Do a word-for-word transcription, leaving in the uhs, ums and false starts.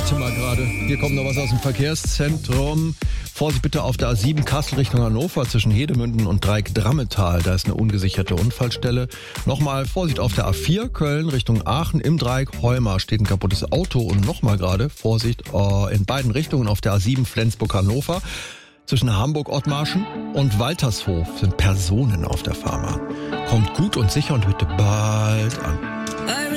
Warte mal gerade. Hier kommt noch was aus dem Verkehrszentrum. Vorsicht bitte auf der A sieben Kassel Richtung Hannover zwischen Hedemünden und Dreieck-Drammetal. Da ist eine ungesicherte Unfallstelle. Nochmal Vorsicht auf der A vier Köln Richtung Aachen im Dreieck Heumar steht ein kaputtes Auto. Und nochmal gerade Vorsicht äh, in beiden Richtungen auf der A sieben Flensburg-Hannover. Zwischen Hamburg-Ottmarschen und Waltershof sind Personen auf der Fahrbahn. Kommt gut und sicher und bitte bald an.